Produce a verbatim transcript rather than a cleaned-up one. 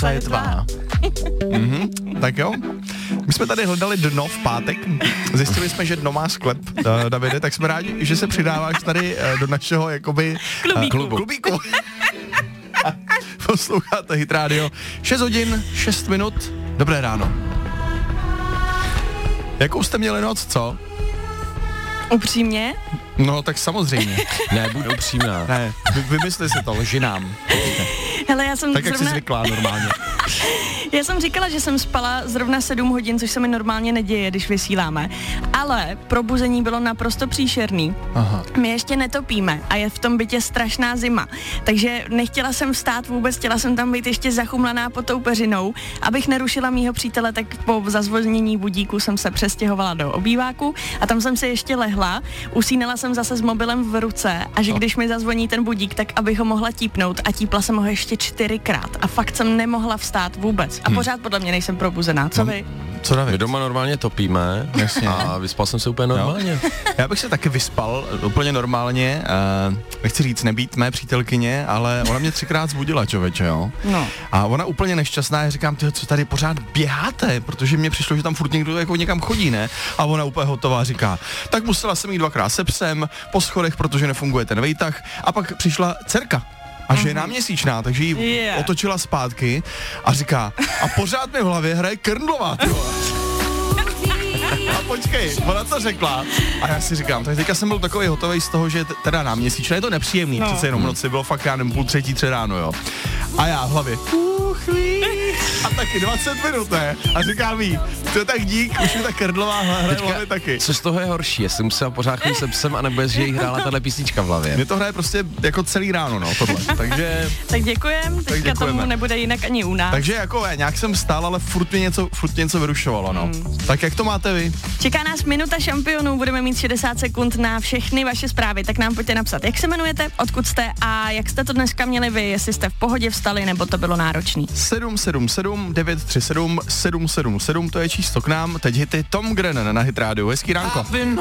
to je tvá. Mhm, tak jo. My jsme tady hledali dno v pátek, zjistili jsme, že dno má sklep, Davide, tak jsme rádi, že se přidáváš tady do našeho jakoby klubíku. Uh, klubíku. Posloucháte Hit Radio, šest hodin, šest minut, dobré ráno. Jakou jste měli noc, co? Upřímně? No, tak samozřejmě. Ne, budu upřímná. Ne, vy, vymysli si to, lži nám. Hele, já jsem tak, jak zrovna... jsi zvyklá normálně. Já jsem říkala, že jsem spala zrovna sedm hodin, což se mi normálně neděje, když vysíláme. Ale probuzení bylo naprosto příšerný. Aha. My ještě netopíme a je v tom bytě strašná zima. Takže nechtěla jsem vstát vůbec, chtěla jsem tam být ještě zachumlaná pod tou peřinou. Abych nerušila mýho přítele, tak po zazvoznění budíku jsem se přestěhovala do obýváku a tam jsem se ještě lehla. Usínala jsem zase s mobilem v ruce a že když mi zazvoní ten budík, tak abych ho mohla típnout a típla jsem ho ještě čtyřikrát a fakt jsem nemohla vstát vůbec. A hmm. pořád podle mě nejsem probuzená. Co no, vy? Co David? My doma normálně topíme. Jasně. A vyspal jsem se úplně normálně. No. Já bych se taky vyspal úplně normálně. Uh, nechci říct nebýt mé přítelkyně, ale ona mě třikrát zbudila, člověče, jo. No. A ona úplně nešťastná, já říkám, tyjo, co tady pořád běháte, protože mně přišlo, že tam furt někdo jako někam chodí, ne? A ona úplně hotová říká, tak musela jsem jít dvakrát se psem po schodech, protože nefunguje ten vejtah. A pak přišla dcerka. A že je náměsíčná, takže ji yeah. otočila zpátky a říká, a pořád mi v hlavě hraje Krndlová, A počkej, ona to řekla a já si říkám, tak teďka jsem byl takový hotový z toho, že t- teda náměsíčná, je to nepříjemný, no. Přece jenom noci bylo fakt, já nevím, půl třetí, tři ráno, jo. A já v hlavě, uchlí, a taky dvacet minut, ne? A říkám jí, to je tak dík, už mi ta Krndlová hraje v hlavě taky. Co z toho je horší, jestli musela pořád chodit se psem, anebo jestli jí hrála tahle písnička v hlavě? Mě to hraje prostě jako celý ráno, no, tohle, takže... tak děkujem, teďka tak děkujeme. Tomu nebude jinak ani u nás. Takže jako nějak jsem stál, ale furt mě něco, furt mě něco vyrušovalo, no. Hmm. Tak jak to máte vy? Čeká nás minuta šampionů, budeme mít šedesát sekund na všechny vaše zprávy, tak nám pojďte napsat, jak se jmenujete, odkud jste a jak jste to dneska měli vy, jestli jste v pohodě vstali, nebo to bylo náročný. sedm sedm sedm devět tři sedm sedm sedm sedm, to je číslo k nám, teď hity Tom Grennan na Hit Radio. Hezký ránko.